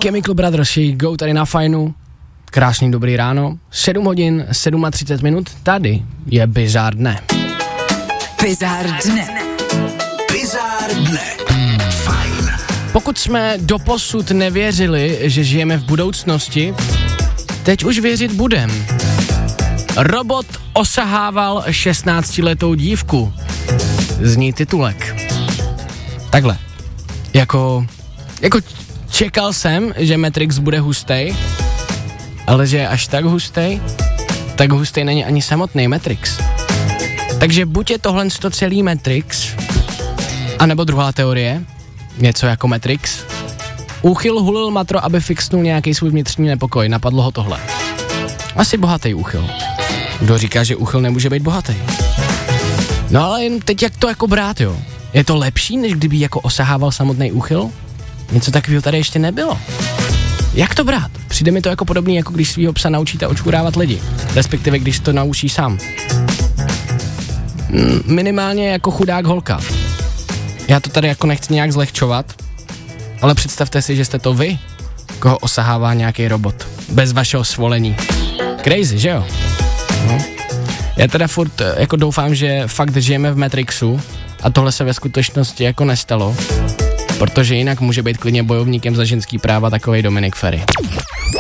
Chemical Brothers, Go tady na Fajnu. Krásný dobrý ráno. 7 hodin, 37 minut. Tady je Bizár dne. Bizár dne. Bizár dne. Fajn. Pokud jsme doposud nevěřili, že žijeme v budoucnosti, teď už věřit budem. Robot osahával 16letou dívku. Zní titulek. Takhle. Jako čekal jsem, že Matrix bude hustej, ale že je až tak hustej není ani samotný Matrix. Takže buď je tohle celý Matrix, anebo druhá teorie, něco jako Matrix. Úchyl hulil matro, aby fixnul nějaký svůj vnitřní nepokoj, napadlo ho tohle. Asi bohatý úchyl. Kdo říká, že úchyl nemůže být bohatý? No ale jen teď jak to jako brát, jo? Je to lepší, než kdyby jako osahával samotný úchyl? Něco takového tady ještě nebylo. Jak to brát? Přijde mi to jako podobný, jako když svýho psa naučíte očkurávat lidi. Respektive, když to naučí sám. Minimálně jako chudák holka. Já to tady jako nechci nějak zlehčovat, ale představte si, že jste to vy, koho osahává nějaký robot. Bez vašeho svolení. Crazy, že jo? No. Já teda furt jako doufám, že fakt žijeme v Matrixu a tohle se ve skutečnosti jako nestalo, protože jinak může být klidně bojovníkem za ženský práva takovej Dominik Ferry.